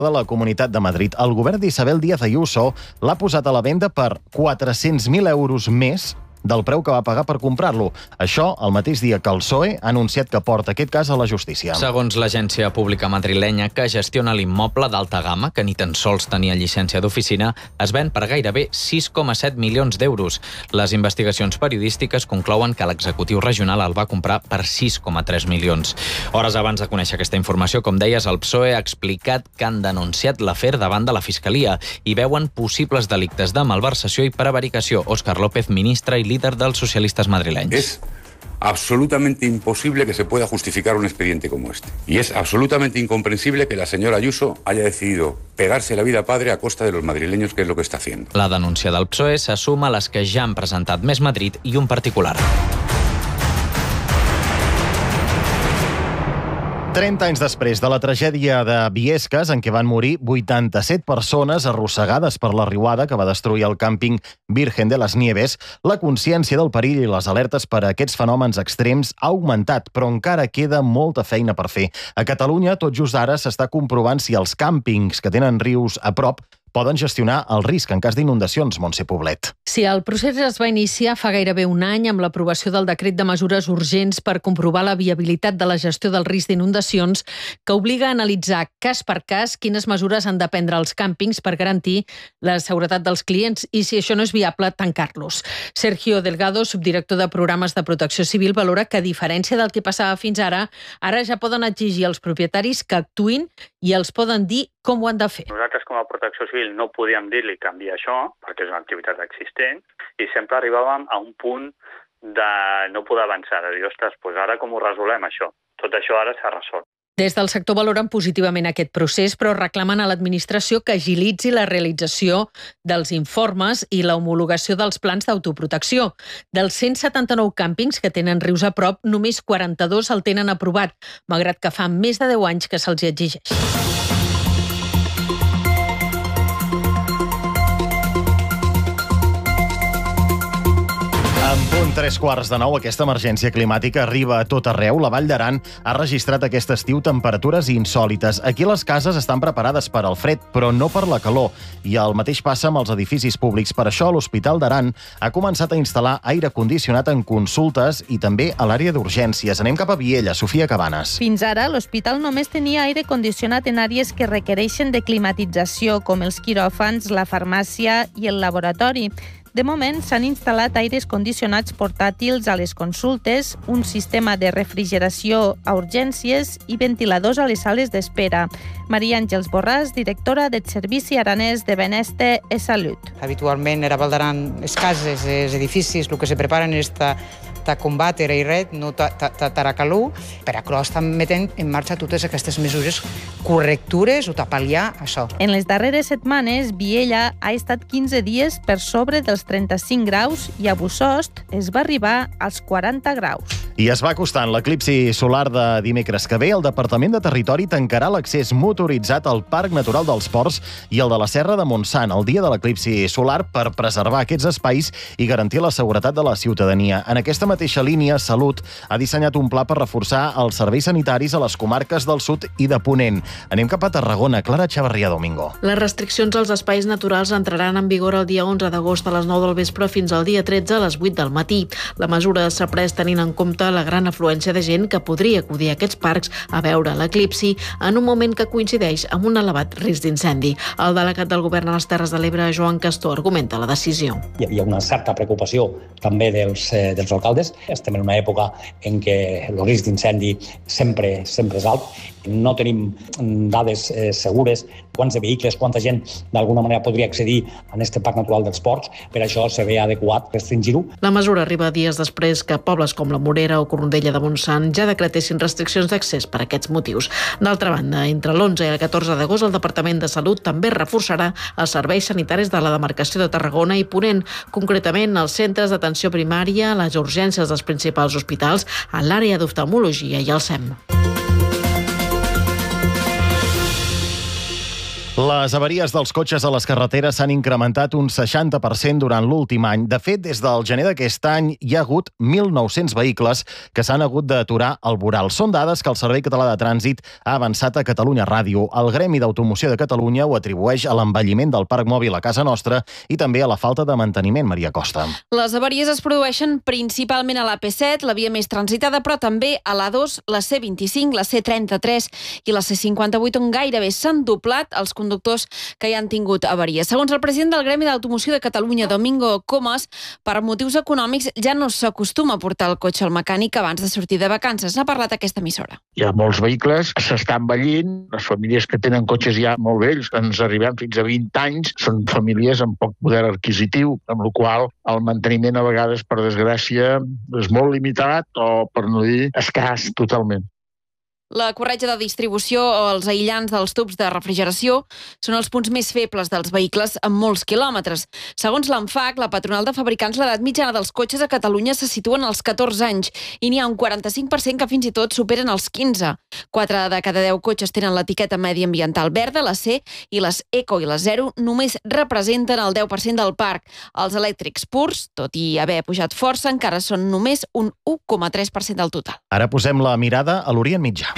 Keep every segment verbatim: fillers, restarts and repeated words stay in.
de la Comunitat de Madrid. El govern d'Isabel Díaz Ayuso l'ha posat a la venda per quatre-cents mil euros més del preu que va pagar per comprar-lo. Això el mateix dia que el P S O E ha anunciat que porta aquest cas a la justícia. Segons l'agència pública madrilenya que gestiona l'immoble d'alta gamma, que ni tan sols tenia llicència d'oficina, es ven per gairebé sis coma set milions d'euros. Les investigacions periodístiques conclouen que l'executiu regional el va comprar per sis coma tres milions. Hores abans de conèixer aquesta informació, com deies, el P S O E ha explicat que han denunciat l'afer davant de la Fiscalia i veuen possibles delictes de malversació i prevaricació. Óscar López, ministre i líder dels socialistes madrilenys. Es absolutamente imposible que se pueda justificar un expediente como este. Y es absolutamente incomprensible que la señora Ayuso haya decidido pegarse la vida padre a costa de los madrileños, que es lo que está haciendo. La denúncia del P S O E se suma a les que ja han presentat Més Madrid i un particular. trenta anys després de la tragèdia de Biescas, en què van morir vuitanta-set persones arrossegades per la riuada que va destruir el càmping Virgen de las Nieves, la consciència del perill i les alertes per a aquests fenòmens extrems ha augmentat, però encara queda molta feina per fer. A Catalunya, tot just ara, s'està comprovant si els càmpings que tenen rius a prop poden gestionar el risc en cas d'inundacions, Montse Poblet. Sí, el procés es va iniciar fa gairebé un any amb l'aprovació del decret de mesures urgents per comprovar la viabilitat de la gestió del risc d'inundacions, que obliga a analitzar cas per cas quines mesures han de prendre els càmpings per garantir la seguretat dels clients i, si això no és viable, tancar-los. Sergio Delgado, subdirector de Programes de Protecció Civil, valora que, a diferència del que passava fins ara, ara ja poden exigir als propietaris que actuïn i els poden dir com ho han de fer. Nosaltres, com a Protecció Civil, no podíem dir-li canviar això, perquè és una activitat existent, i sempre arribàvem a un punt de no poder avançar, de dir, ostres, doncs ara com ho resolem, això? Tot això ara s'ha resolt. Des del sector valoren positivament aquest procés, però reclamen a l'administració que agilitzi la realització dels informes i la homologació dels plans d'autoprotecció. Dels cent setanta-nou càmpings que tenen rius a prop, només quaranta-dos el tenen aprovat, malgrat que fa més de deu anys que se'ls exigeix. En punt tres quarts de nou, aquesta emergència climàtica arriba a tot arreu. La Vall d'Aran ha registrat aquest estiu temperatures insòlites. Aquí les cases estan preparades per al fred, però no per la calor. I el mateix passa amb els edificis públics. Per això l'Hospital d'Aran ha començat a instal·lar aire condicionat en consultes i també a l'àrea d'urgències. Anem cap a Viella, Sofia Cabanes. Fins ara, l'hospital només tenia aire condicionat en àrees que requereixen de climatització, com els quiròfans, la farmàcia i el laboratori. De moment, s'han instal·lat aires condicionats portàtils a les consultes, un sistema de refrigeració a urgències i ventiladors a les sales d'espera. Maria Àngels Borràs, directora del Servici Aranès de Benestar i Salut. Habitualment, a Vall d'Aran, les cases, els edificis, el que se preparen és de combatre i red, no a calor, per això estan metent en marxa totes aquestes mesures correctures o de pal·liar això. En les darreres setmanes, Viella ha estat quinze dies per sobre dels trenta-cinc graus i a Bussost es va arribar als quaranta graus. I es va acostant l'eclipsi solar de dimecres que ve. El Departament de Territori tancarà l'accés motoritzat al Parc Natural dels Ports i el de la Serra de Montsant el dia de l'eclipsi solar per preservar aquests espais i garantir la seguretat de la ciutadania. En aquesta mateixa línia, Salut ha dissenyat un pla per reforçar els serveis sanitaris a les comarques del sud i de Ponent. Anem cap a Tarragona. Clara Chavarria Domingo. Les restriccions als espais naturals entraran en vigor el dia onze d'agost a les nou del vespre fins al dia tretze a les vuit del matí. La mesura s'ha pres tenint en compte la gran afluència de gent que podria acudir a aquests parcs a veure l'eclipsi en un moment que coincideix amb un elevat risc d'incendi. El delegat del Govern a les Terres de l'Ebre, Joan Castor, argumenta la decisió. Hi havia una certa preocupació també dels, eh, dels alcaldes. Estem en una època en què el risc d'incendi sempre, sempre és alt. No tenim dades eh, segures quants de vehicles, quanta gent d'alguna manera podria accedir a aquest Parc Natural dels Ports. Per això se ve adequat restringir-ho. La mesura arriba dies després que pobles com la Morera o Cornudella de Montsant ja decretessin restriccions d'accés per aquests motius. D'altra banda, entre l'onze i el catorze d'agost, el Departament de Salut també reforçarà els serveis sanitaris de la demarcació de Tarragona i Ponent, concretament els centres d'atenció primària, les urgències dels principals hospitals, a l'àrea d'oftalmologia i el S E M. Les avaries dels cotxes a les carreteres s'han incrementat un seixanta per cent durant l'últim any. De fet, des del gener d'aquest any hi ha hagut mil nou-cents vehicles que s'han hagut d'aturar al voral. Són dades que el Servei Català de Trànsit ha avançat a Catalunya Ràdio. El Gremi d'Automoció de Catalunya ho atribueix a l'envelliment del parc mòbil a casa nostra i també a la falta de manteniment, Maria Costa. Les avaries es produeixen principalment a l'A P set, la via més transitada, però també a l'A dos, la C vint-i-cinc, la C trenta-tres i la C cinquanta-vuit, on gairebé s'han doblat els conductors que hi han tingut avaries. Segons el president del Gremi d'Automoció de Catalunya, Domingo Comas, per motius econòmics ja no s'acostuma a portar el cotxe al mecànic abans de sortir de vacances. N'ha parlat aquesta emissora. Hi ha molts vehicles que s'estan envellint, les famílies que tenen cotxes ja molt vells, ens arribem fins a vint anys, són famílies amb poc poder adquisitiu, amb la qual el manteniment a vegades, per desgràcia, és molt limitat o, per no dir, escàs totalment. La corretja de distribució o els aïllants dels tubs de refrigeració són els punts més febles dels vehicles amb molts quilòmetres. Segons l'ANFAC, la patronal de fabricants, l'edat mitjana dels cotxes a Catalunya se situen als catorze anys i n'hi ha un quaranta-cinc per cent que fins i tot superen els quinze. quatre de cada deu cotxes tenen l'etiqueta mediambiental verda, la C, i les Eco i les Zero només representen el deu per cent del parc. Els elèctrics purs, tot i haver pujat força, encara són només un u coma tres per cent del total. Ara posem la mirada a l'Orient Mitjà.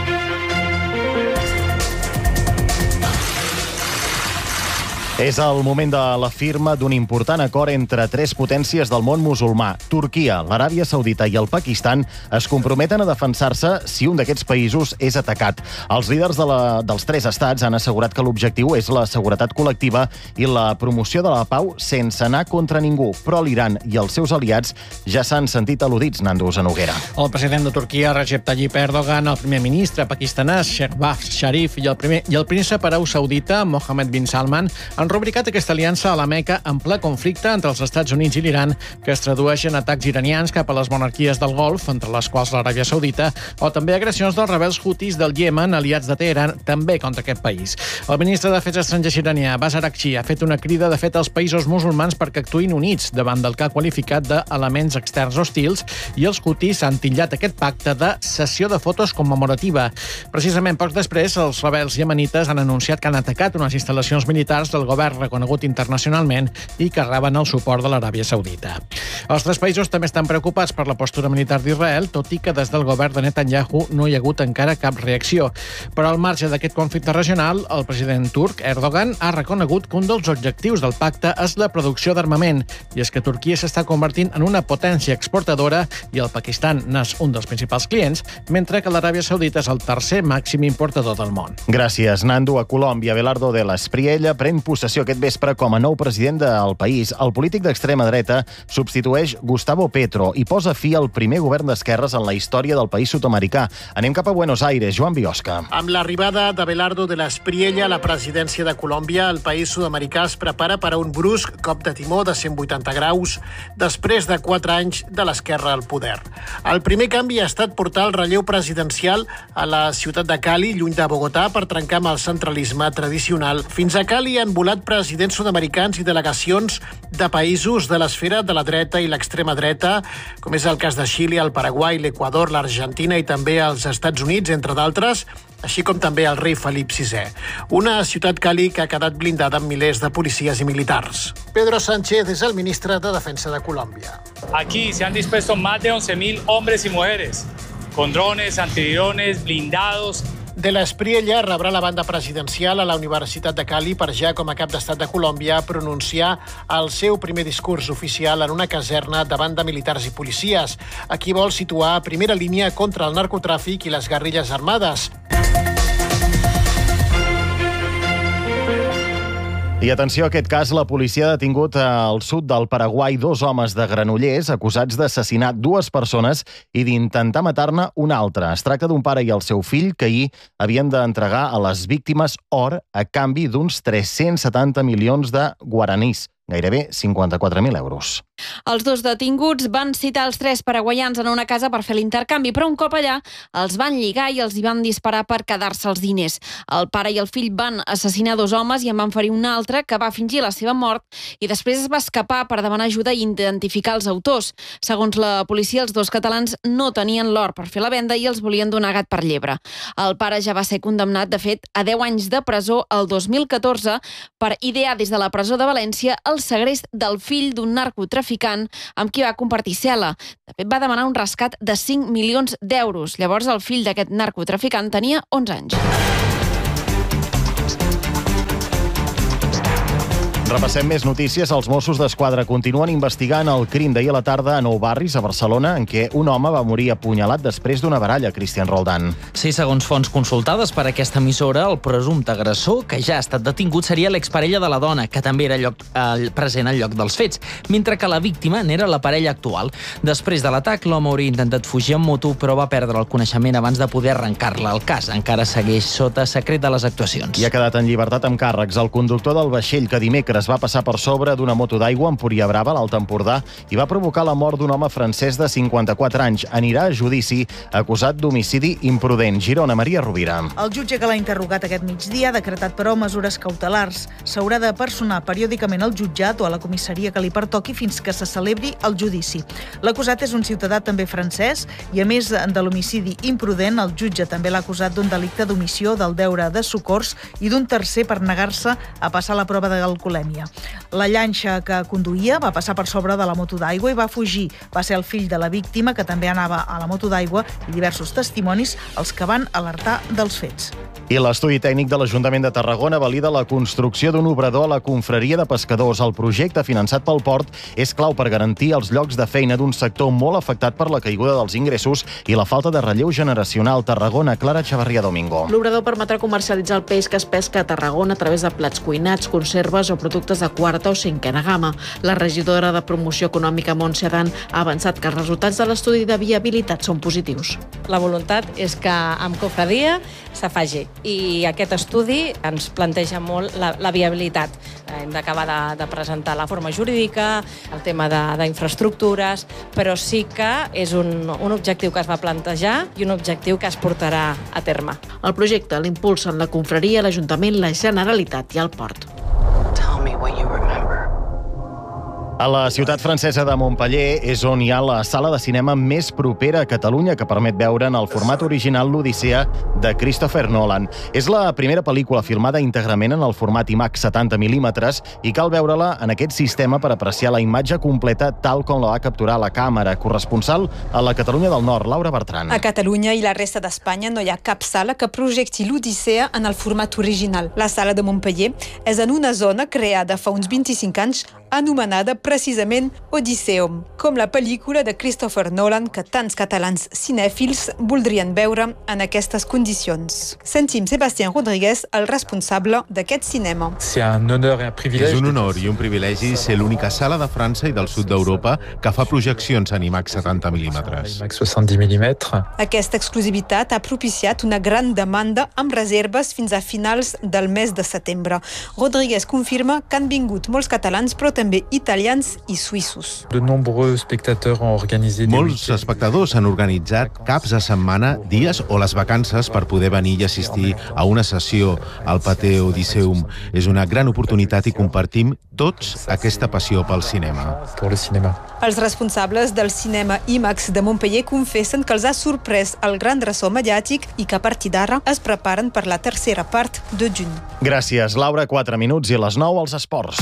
És el moment de la firma d'un important acord entre tres potències del món musulmà. Turquia, l'Aràbia Saudita i el Pakistan es comprometen a defensar-se si un d'aquests països és atacat. Els líders de la, dels tres estats han assegurat que l'objectiu és la seguretat col·lectiva i la promoció de la pau sense anar contra ningú. Però l'Iran i els seus aliats ja s'han sentit al·ludits, Nando Zanoguera. El president de Turquia, Recep Tayyip Erdogan, el primer ministre pakistanès, Shehbaz Sharif, i el, primer, i el príncep hereu saudita, Mohammed bin Salman, han rubricat aquesta aliança a la Meca en ple conflicte entre els Estats Units i l'Iran, que es tradueix en atacs iranians cap a les monarquies del Golf, entre les quals l'Aràbia Saudita, o també agressions dels rebels hutis del Iemen, aliats de Teheran, també contra aquest país. El ministre d'Afers Estrangers iranià, Abbas Araghchi, ha fet una crida de fet als països musulmans perquè actuïn units davant del que ha qualificat d'elements externs hostils, i els hutis han titllat aquest pacte de sessió de fotos commemorativa. Precisament pocs després, els rebels iemenites han anunciat que han atacat unes instal·lacions militars del govern reconegut internacionalment i que reben el suport de l'Aràbia Saudita. Els tres països també estan preocupats per la postura militar d'Israel, tot i que des del govern de Netanyahu no hi ha hagut encara cap reacció. Però al marge d'aquest conflicte regional, el president turc, Erdogan, ha reconegut que un dels objectius del pacte és la producció d'armament, i és que Turquia s'està convertint en una potència exportadora i el Pakistan n'és un dels principals clients, mentre que l'Aràbia Saudita és el tercer màxim importador del món. Gràcies, Nando. A Colòmbia, Abelardo de la Espriella pren possessió aquest vespre com a nou president del país. El polític d'extrema dreta substitueix Gustavo Petro i posa fi al primer govern d'esquerres en la història del país sud-americà. Anem cap a Buenos Aires. Joan Biosca. Amb l'arribada d'Abelardo de la Espriella a la presidència de Colòmbia, el país sud-americà es prepara per a un brusc cop de timó de cent vuitanta graus després de quatre anys de l'esquerra al poder. El primer canvi ha estat portar el relleu presidencial a la ciutat de Cali, lluny de Bogotà, per trencar amb el centralisme tradicional. Fins a Cali han volat presidents sud-americans i delegacions de països de l'esfera de la dreta i l'extrema dreta, com és el cas de Xile, el Paraguai, l'Equador, l'Argentina i també els Estats Units, entre d'altres, així com també el rei Felip sisè. Una ciutat Cali que ha quedat blindada amb milers de policies i militars. Pedro Sánchez és el ministre de Defensa de Colòmbia. Aquí se han dispuesto más de once mil hombres y mujeres, con drones, antidrones, blindados. De la Espriella rebrà la banda presidencial a la Universitat de Cali per ja, com a cap d'estat de Colòmbia, pronunciar el seu primer discurs oficial en una caserna davant de militars i policies. Aquí vol situar a primera línia contra el narcotràfic i les guerrilles armades. I atenció a aquest cas, la policia ha detingut al sud del Paraguai dos homes de Granollers acusats d'assassinar dues persones i d'intentar matar-ne una altra. Es tracta d'un pare i el seu fill que ahir havien d'entregar a les víctimes or a canvi d'uns tres-cents setanta milions de guaranís, gairebé cinquanta-quatre mil euros. Els dos detinguts van citar els tres paraguaians en una casa per fer l'intercanvi, però un cop allà els van lligar i els hi van disparar per quedar-se els diners. El pare i el fill van assassinar dos homes i en van ferir un altre que va fingir la seva mort i després es va escapar per demanar ajuda i identificar els autors. Segons la policia, els dos catalans no tenien l'or per fer la venda i els volien donar gat per llebre. El pare ja va ser condemnat, de fet, a deu anys de presó el dos mil catorze per idear des de la presó de València el segrest del fill d'un narcotraficant amb qui va compartir cel·la. De fet, va demanar un rescat de cinc milions d'euros. Llavors, el fill d'aquest narcotraficant tenia onze anys. Repassem més notícies. Els Mossos d'Esquadra continuen investigant el crim d'ahir a la tarda a Nou Barris, a Barcelona, en què un home va morir apunyalat després d'una baralla. Cristian Roldán. Sí, segons fonts consultades per aquesta emissora, el presumpte agressor, que ja ha estat detingut, seria l'exparella de la dona, que també era lloc, eh, present al lloc dels fets, mentre que la víctima n'era la parella actual. Després de l'atac, l'home hauria intentat fugir amb moto, però va perdre el coneixement abans de poder arrencar-la. El cas encara segueix sota secret de les actuacions. I ha quedat en llibertat amb càrrecs el conductor del vaixell que dimecres es va passar per sobre d'una moto d'aigua a Empúria Brava, a l'Alt Empordà, i va provocar la mort d'un home francès de cinquanta-quatre anys. Anirà a judici acusat d'homicidi imprudent. Girona, Maria Rovira. El jutge que l'ha interrogat aquest migdia ha decretat, però, mesures cautelars. S'haurà de personar periòdicament al jutjat o a la comissaria que li pertoqui fins que se celebri el judici. L'acusat és un ciutadà també francès i, a més de l'homicidi imprudent, el jutge també l'ha acusat d'un delicte d'omissió, del deure de socors i d'un tercer per negar-se a passar la prova d'alcoholèmia. La llanxa que conduïa va passar per sobre de la moto d'aigua i va fugir. Va ser el fill de la víctima, que també anava a la moto d'aigua, i diversos testimonis els que van alertar dels fets. I l'estudi tècnic de l'Ajuntament de Tarragona valida la construcció d'un obrador a la confraria de pescadors. El projecte, finançat pel port, és clau per garantir els llocs de feina d'un sector molt afectat per la caiguda dels ingressos i la falta de relleu generacional. Tarragona, Clara Xavarria Domingo. L'obrador permetrà comercialitzar el peix que es pesca a Tarragona a través de plats cuinats, conserves o productes de quarta o cinquena gamma. La regidora de Promoció Econòmica, Montse Adán, ha avançat que els resultats de l'estudi de viabilitat són positius. La voluntat és que amb confraria se faci i aquest estudi ens planteja molt la, la viabilitat. Hem d'acabar de, de presentar la forma jurídica, el tema d'infraestructures, però sí que és un, un objectiu que es va plantejar i un objectiu que es portarà a terme. El projecte l'impulsen la confraria, l'Ajuntament, la Generalitat i el Port. Tell me what you remember. A la ciutat francesa de Montpellier és on hi ha la sala de cinema més propera a Catalunya, que permet veure en el format original l'Odissea de Christopher Nolan. És la primera pel·lícula filmada íntegrament en el format IMAX setanta mil·límetres i cal veure-la en aquest sistema per apreciar la imatge completa tal com la va capturar la càmera. Corresponsal a la Catalunya del Nord, Laura Bertran. A Catalunya i la resta d'Espanya no hi ha cap sala que projecti l'Odissea en el format original. La sala de Montpellier és en una zona creada fa uns vint-i-cinc anys anomenada precisament Odysseum, com la pel·lícula de Christopher Nolan que tants catalans cinèfils voldrien veure en aquestes condicions. Sentim Sebastián Rodríguez, el responsable d'aquest cinema. És un honor i un privilegi ser l'única sala de França i del sud d'Europa que fa projeccions en IMAX setanta mil·límetres. Aquesta exclusivitat ha propiciat una gran demanda amb reserves fins a finals del mes de setembre. Rodríguez confirma que han vingut molts catalans, però també italians i suïssos. Molts espectadors han organitzat caps de setmana, dies o les vacances per poder venir i assistir a una sessió al Pathé Odysseum. És una gran oportunitat i compartim tots aquesta passió pel cinema. Els responsables del cinema IMAX de Montpellier confessen que els ha sorprès el gran ressò mediàtic i que a partir d'ara es preparen per la tercera part de juny. Gràcies, Laura. Quatre minuts i les nou als esports.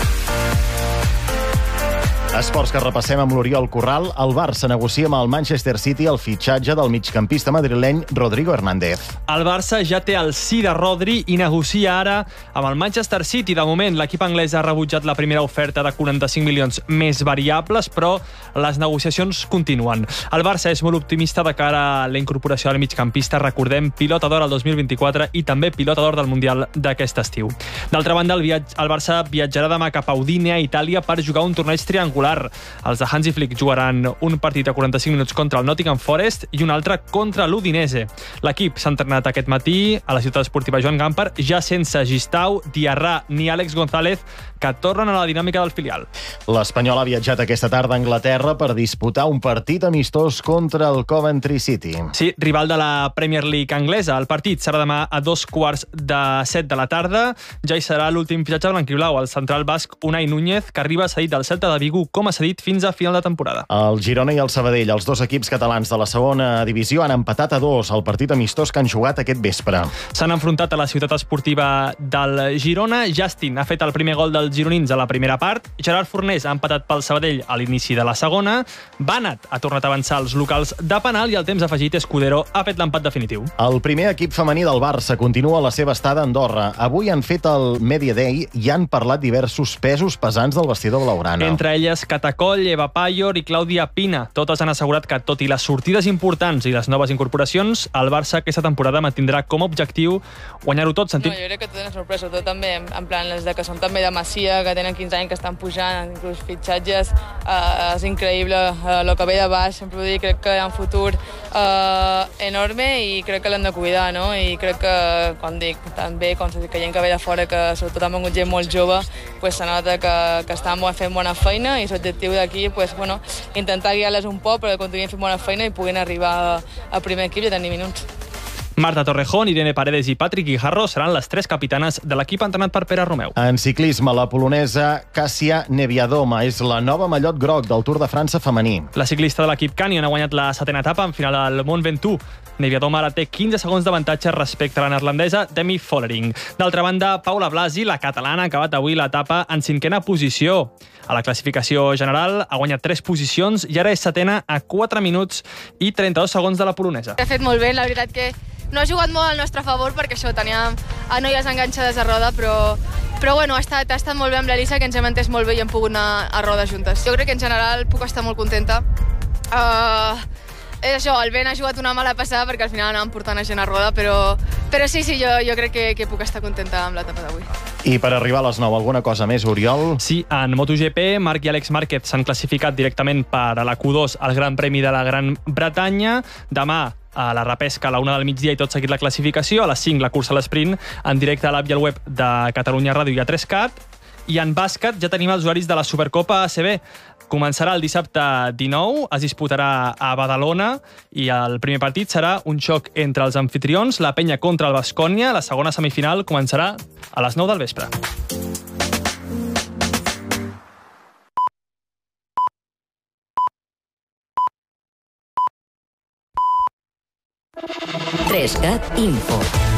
Esports que repassem amb l'Oriol Corral. El Barça negocia amb el Manchester City el fitxatge del migcampista madrileny Rodrigo Hernández. El Barça ja té el sí de Rodri i negocia ara amb el Manchester City. De moment, l'equip anglès ha rebutjat la primera oferta de quaranta-cinc milions més variables, però les negociacions continuen. El Barça és molt optimista de cara a la incorporació del migcampista. Recordem, pilota d'or al dos mil vint-i-quatre i també pilota d'or del Mundial d'aquest estiu. D'altra banda, el, viatge, el Barça viatjarà demà cap a Udine, a Itàlia, per jugar un torneig triangular titular. Els de Hansi Flick jugaran un partit a quaranta-cinc minuts contra el Nottingham Forest i un altre contra l'Udinese. L'equip s'ha entrenat aquest matí a la ciutat esportiva Joan Gamper, ja sense Gistau, Diarra ni Àlex González, que tornen a la dinàmica del filial. L'Espanyol ha viatjat aquesta tarda a Anglaterra per disputar un partit amistós contra el Coventry City. Sí, rival de la Premier League anglesa. El partit serà demà a dos quarts de set de la tarda. Ja hi serà l'últim fitxatge blanquiblau, el central basc Unai Núñez, que arriba cedit del Celta de Vigo, com a cedit fins a final de temporada. El Girona i el Sabadell, els dos equips catalans de la segona divisió, han empatat a dos al partit amistós que han jugat aquest vespre. S'han enfrontat a la ciutat esportiva del Girona. Justin ha fet el primer gol dels gironins a la primera part. Gerard Fornés ha empatat pel Sabadell a l'inici de la segona. Banat ha tornat a avançar els locals de penal i al temps afegit Escudero ha fet l'empat definitiu. El primer equip femení del Barça continua la seva estada a Andorra. Avui han fet el Media Day i han parlat diversos pesos pesants del vestidor blaugrana. Entre elles Catacoll, Eva Payor i Clàudia Pina. Totes han assegurat que, tot i les sortides importants i les noves incorporacions, el Barça aquesta temporada mantindrà com a objectiu guanyar-ho tot. Sentim? No, jo crec que tot és sorpresa, tot també, en plan, les de que són també de Masia, que tenen quinze anys, que estan pujant, inclús fitxatges, eh, és increïble, eh, el que ve de baix, sempre ho dic, crec que hi ha un futur eh, enorme i crec que l'hem de cuidar, no? I crec que, quan dic també, quan que gent que ve de fora, que sobretot ha vengut gent molt jove, pues, se nota que, que estan fent bona feina i l'objectiu d'aquí, pues, bueno, intentar guiar-les un poc perquè continuïn fent bona feina i puguin arribar al primer equip i tenir minuts. Marta Torrejón, Irene Paredes i Patrick Guijarro seran les tres capitanes de l'equip entrenat per Pere Romeu. En ciclisme, la polonesa Kasia Niewiadoma és la nova mallot groc del Tour de França femení. La ciclista de l'equip Canyon ha guanyat la setena etapa en final del Mont Ventoux. Niewiadoma ara té quinze segons d'avantatge respecte a la neerlandesa Demi Vollering. D'altra banda, Paula Blasi, la catalana, ha acabat avui l'etapa en cinquena posició. A la classificació general ha guanyat tres posicions i ara és setena a quatre minuts i trenta-dos segons de la polonesa. Ha fet molt bé, la veritat que no ha jugat molt al nostre favor perquè això, teníem a noies enganxades a roda, però, però bueno, ha estat, ha estat molt bé amb l'Elisa, que ens hem entès molt bé i hem pogut anar a roda juntes. Jo crec que en general puc estar molt contenta. Uh, és això, el vent ha jugat una mala passada perquè al final anàvem portant a gent a roda, però, però sí, sí, jo, jo crec que, que puc estar contenta amb l'etapa d'avui. I per arribar a les nou, alguna cosa més, Oriol? Sí, en MotoGP, Marc i Àlex Márquez s'han classificat directament per a la Q dos al Gran Premi de la Gran Bretanya. Demà a la repesca a la una del migdia i tot seguit la classificació. A les cinc la cursa a l'esprint en directe a l'app i al web de Catalunya Ràdio i a tres cat. I en bàsquet ja tenim els horaris de la Supercopa A C B. Començarà el dissabte dinou, es disputarà a Badalona i el primer partit serà un xoc entre els anfitrions, la Penya contra el Baskonia. La segona semifinal començarà a les nou del vespre. tres cat Info.